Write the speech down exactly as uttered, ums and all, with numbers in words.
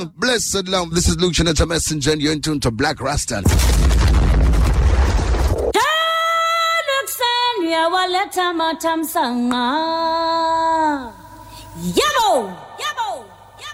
Blessed love. This is Luke Chanetta Messenger, and you're in tune to Black Rasta. Yabo!